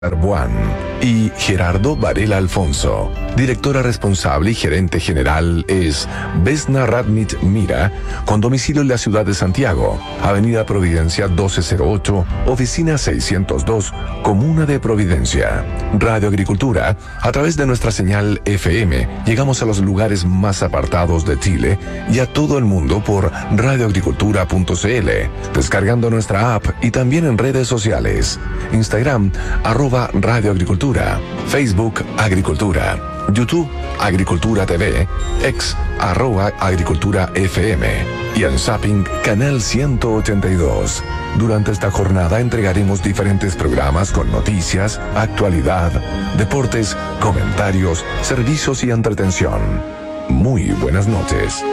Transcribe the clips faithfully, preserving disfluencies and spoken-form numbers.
Arbuán y Gerardo Varela Alfonso. Directora responsable y gerente general es Vesna Radmit Mira, con domicilio en la ciudad de Santiago, Avenida Providencia doce cero ocho, Oficina seiscientos dos, Comuna de Providencia. Radio Agricultura, a través de nuestra señal F M, llegamos a los lugares más apartados de Chile y a todo el mundo por radioagricultura punto c l, descargando nuestra app y también en redes sociales. Instagram, arroba Radio Agricultura, Facebook Agricultura, YouTube Agricultura T V, ex arroba Agricultura F M y en Zapping Canal ciento ochenta y dos. Durante esta jornada entregaremos diferentes programas con noticias, actualidad, deportes, comentarios, servicios y entretención. Muy buenas noches.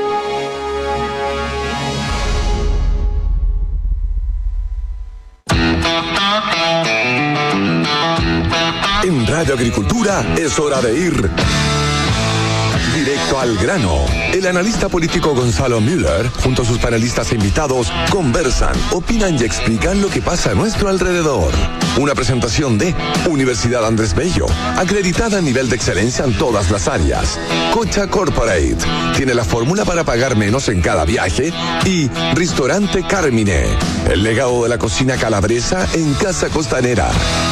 En Radio Agricultura es hora de ir directo al grano. El analista político Gonzalo Müller, junto a sus panelistas e invitados, conversan, opinan y explican lo que pasa a nuestro alrededor. Una presentación de Universidad Andrés Bello, acreditada a nivel de excelencia en todas las áreas. Cocha Corporate, tiene la fórmula para pagar menos en cada viaje. Y Restaurante Carmine, el legado de la cocina calabresa en Casa Costanera.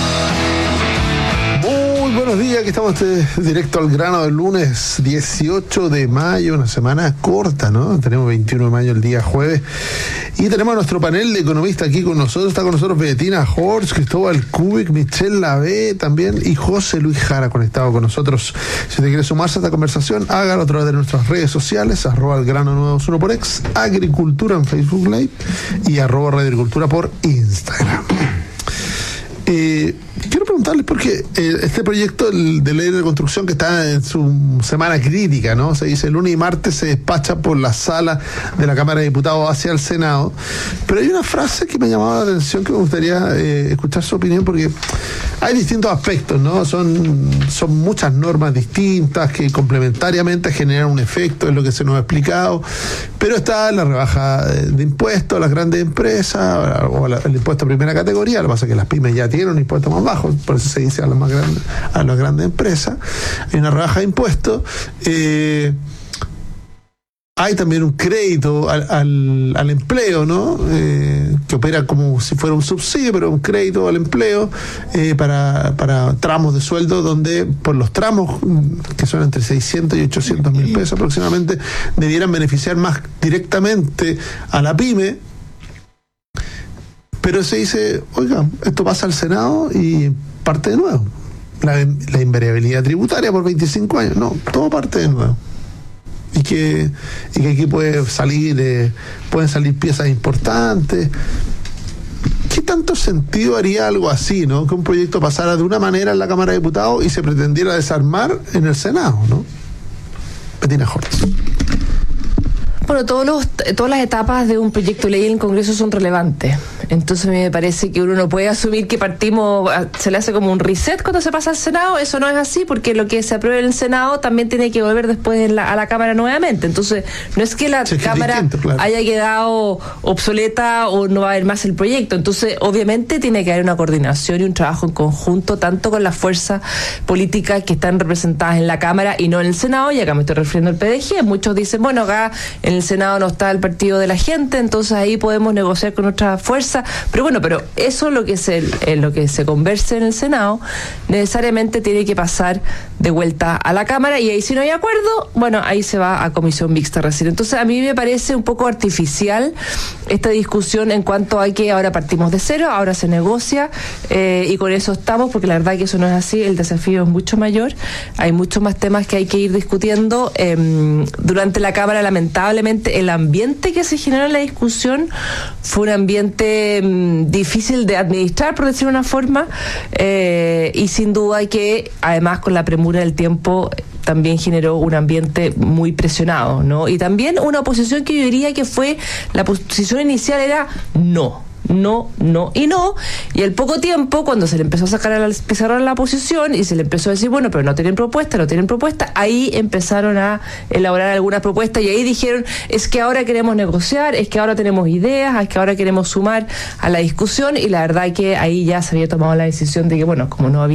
Buenos días, aquí estamos eh, directo al grano del lunes dieciocho de mayo, una semana corta, ¿no? Tenemos veintiuno de mayo el día jueves y tenemos a nuestro panel de economistas aquí con nosotros. Está con nosotros Bettina Horst, Cristóbal Kubik, Michelle Lavé también y José Luis Jara conectado con nosotros. Si te quieres sumarse a esta conversación, hágalo a través de nuestras redes sociales, arroba el grano nueve uno por ex, Agricultura en Facebook Live y arroba Radio Agricultura por Instagram. Eh, quiero preguntarles porque eh, este proyecto de ley de construcción que está en su semana crítica, ¿no? Se dice lunes y martes se despacha por la sala de la Cámara de Diputados hacia el Senado, pero hay una frase que me llamaba la atención que me gustaría eh, escuchar su opinión porque hay distintos aspectos, ¿no? Son, son muchas normas distintas que complementariamente generan un efecto, es lo que se nos ha explicado, pero está la rebaja de impuestos a las grandes empresas o la, el impuesto a primera categoría. Lo que pasa es que las pymes ya tienen un impuesto más bajo, por eso se dice a las más grandes, a las grandes empresas. Hay una rebaja de impuestos. Eh, hay también un crédito al, al, al empleo, ¿no? Eh, que opera como si fuera un subsidio, pero un crédito al empleo eh, para, para tramos de sueldo, donde por los tramos, que son entre seiscientos y ochocientos mil pesos aproximadamente, debieran beneficiar más directamente a la pyme. Pero se dice, oiga, esto pasa al Senado y parte de nuevo. La, la invariabilidad tributaria por veinticinco años, no, todo parte de nuevo. Y que, y que aquí puede salir, eh, pueden salir piezas importantes. ¿Qué tanto sentido haría algo así, ¿no? Que un proyecto pasara de una manera en la Cámara de Diputados y se pretendiera desarmar en el Senado, ¿no? Bettina Horst. Bueno, todos los, todas las etapas de un proyecto de ley en el Congreso son relevantes. Entonces me parece que uno no puede asumir que partimos, se le hace como un reset cuando se pasa al Senado. Eso no es así, porque lo que se apruebe en el Senado también tiene que volver después en la, a la Cámara nuevamente. Entonces no es que la sí, Cámara distinto, claro, haya quedado obsoleta o no va a haber más el proyecto. Entonces obviamente tiene que haber una coordinación y un trabajo en conjunto, tanto con las fuerzas políticas que están representadas en la Cámara y no en el Senado. Y acá me estoy refiriendo al P D G. Muchos dicen, bueno, acá en el Senado no está el partido de la gente, entonces ahí podemos negociar con nuestra fuerza, pero bueno, pero eso lo que se, eh, lo que se converse en el Senado necesariamente tiene que pasar de vuelta a la Cámara, y ahí si no hay acuerdo, bueno, ahí se va a comisión mixta recién. Entonces a mí me parece un poco artificial esta discusión en cuanto a que ahora partimos de cero, ahora se negocia eh, y con eso estamos, porque la verdad que eso no es así, el desafío es mucho mayor, hay muchos más temas que hay que ir discutiendo. Eh, durante la Cámara, lamentablemente, el ambiente que se generó en la discusión fue un ambiente mmm, difícil de administrar, por decir una forma, eh, y sin duda que además con la premura del tiempo también generó un ambiente muy presionado, ¿no? Y también una oposición que yo diría que fue, la posición inicial era no. no, no y no. Y al poco tiempo, cuando se le empezó a sacar a la pizarra la posición y se le empezó a decir, bueno, pero no tienen propuesta, no tienen propuesta, ahí empezaron a elaborar algunas propuestas y ahí dijeron, es que ahora queremos negociar, es que ahora tenemos ideas, es que ahora queremos sumar a la discusión, y la verdad que ahí ya se había tomado la decisión de que, bueno, como no había